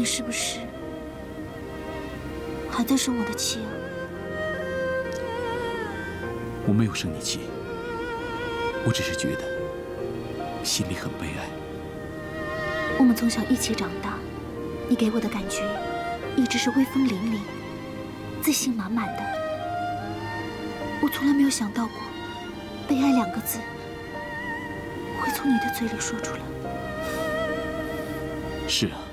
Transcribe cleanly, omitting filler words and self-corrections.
是不是还在生我的气啊？ 我没有生你气，我只是觉得心里很悲哀。 我们从小一起长大，你给我的感觉一直是威风凛凛、自信满满的。我从来没有想到过，悲哀2个字会从你的嘴里说出来。 是啊。